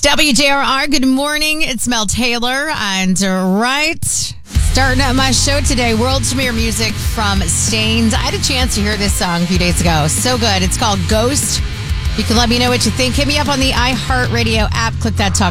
WJRR, good morning. It's Mel Taylor. And starting up my show today, world premiere music from Stains. I had a chance to hear this song a few days ago. So good. It's called Ghost. You can let me know what you think. Hit me up on the iHeartRadio app. Click that talk